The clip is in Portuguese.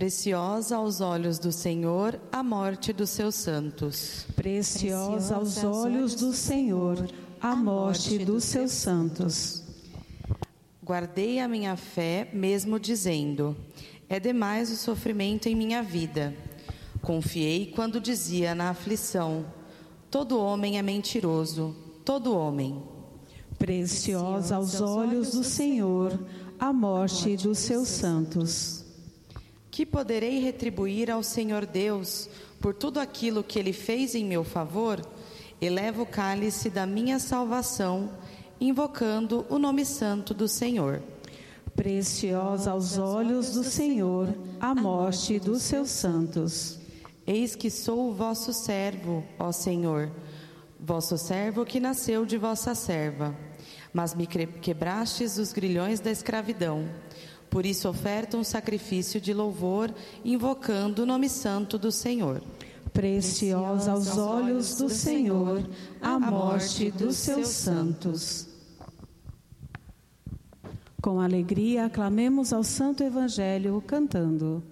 Preciosa aos olhos do Senhor a morte dos seus santos. Preciosa aos olhos do Senhor a morte dos seus santos. Guardei a minha fé, mesmo dizendo: é demais o sofrimento em minha vida. Confiei quando dizia na aflição: todo homem é mentiroso, todo homem. Preciosa aos olhos do Senhor a morte dos seus santos. Que poderei retribuir ao Senhor Deus por tudo aquilo que Ele fez em meu favor? Elevo o cálice da minha salvação, invocando o nome santo do Senhor. Preciosa aos olhos do Senhor a morte dos seus santos. Eis que sou o vosso servo, ó Senhor, vosso servo que nasceu de vossa serva. Mas me quebrastes os grilhões da escravidão. Por isso oferto um sacrifício de louvor, invocando o nome santo do Senhor. Preciosa aos olhos do Senhor a morte dos seus santos. Com alegria aclamemos ao Santo Evangelho cantando.